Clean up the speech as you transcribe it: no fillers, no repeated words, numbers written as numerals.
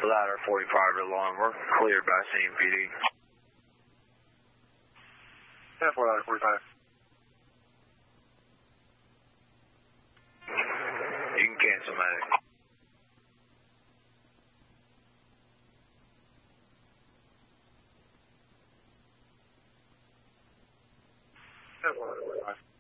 Ladder 45 alarm. We're cleared by CMPD. Yeah, Fort Ladder 45. You can cancel medic. Yeah, Fort Ladder 45.